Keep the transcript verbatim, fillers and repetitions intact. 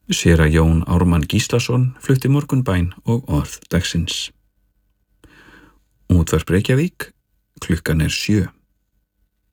Séra Jón Ármann Gíslason flutti morgunbæn og orð dagsins. Útvarp Reykjavík, klukkan er sjö.